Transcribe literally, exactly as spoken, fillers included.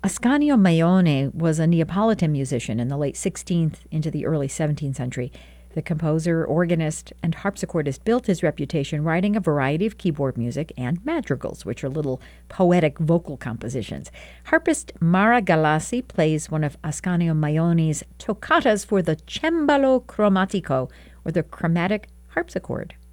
Ascanio Maione was a Neapolitan musician in the late sixteenth into the early seventeenth century. The composer, organist, and harpsichordist built his reputation writing a variety of keyboard music and madrigals, which are little poetic vocal compositions. Harpist Mara Galassi plays one of Ascanio Maione's toccatas for the cembalo cromatico, or the chromatic harpsichord.